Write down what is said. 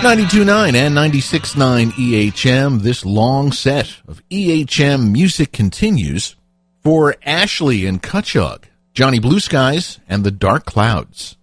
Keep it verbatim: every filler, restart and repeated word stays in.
ninety-two point nine and ninety-six point nine E H M. This long set of E H M music continues for Ashley and Cutchogue, Johnny Blue Skies, and the Dark Clouds.